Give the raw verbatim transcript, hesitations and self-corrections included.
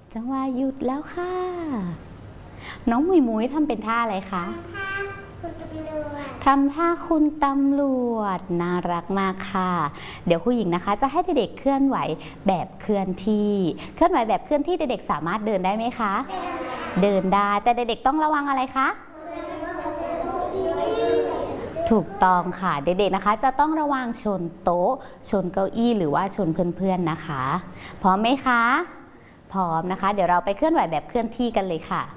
จังหวะหยุดแล้วค่ะน้องมุยมุยทำเป็นท่าอะไรคะทำท่าคุณตำรวจน่ารักมากค่ะเดี๋ยวครูหญิงนะคะจะให้เด็กๆเคลื่อนไหวแบบเคลื่อนที่เคลื่อนไหวแบบเคลื่อนที่เด็กๆสามารถเดินได้ไหมคะเดินได้แต่เด็กๆต้องระวังอะไรคะถูกต้องค่ะเด็กๆนะคะจะต้องระวังชนโต๊ะชนเก้าอี้หรือว่าชนเพื่อนๆนะคะพร้อมไหมคะพร้อมนะคะเดี๋ยวเราไปเคลื่อนไหวแบบเคลื่อนที่กันเลยค่ะ